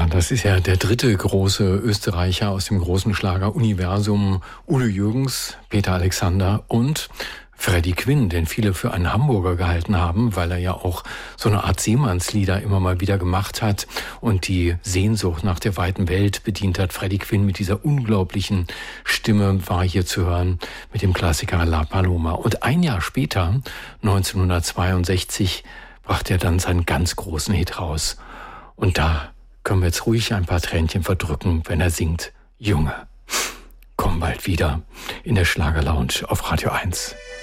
das ist ja der dritte große Österreicher aus dem großen Schlager-Universum. Udo Jürgens, Peter Alexander und Freddie Quinn, den viele für einen Hamburger gehalten haben, weil er ja auch so eine Art Seemannslieder immer mal wieder gemacht hat und die Sehnsucht nach der weiten Welt bedient hat. Freddie Quinn mit dieser unglaublichen Stimme war hier zu hören mit dem Klassiker La Paloma. Und ein Jahr später, 1962, brachte er dann seinen ganz großen Hit raus. Und da können wir jetzt ruhig ein paar Tränchen verdrücken, wenn er singt, Junge, komm bald wieder in der Schlagerlounge auf Radio 1.